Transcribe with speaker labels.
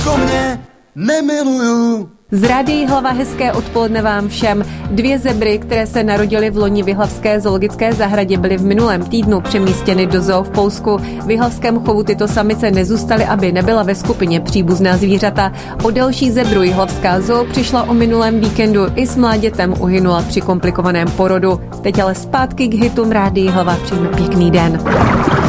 Speaker 1: mě nemiluju.
Speaker 2: Z Rádia Jihlava hezké odpoledne vám všem. 2 zebry, které se narodily v loni v jihlavské zoologické zahradě, byly v minulém týdnu přemístěny do zoo v Polsku. V jihlavském chovu tyto samice nezůstaly, aby nebyla ve skupině příbuzná zvířata. O další zebru jihlavská zoo přišla o minulém víkendu, i s mládětem uhynula při komplikovaném porodu. Teď ale zpátky k hitům Rádia Jihlava, přejeme pěkný den.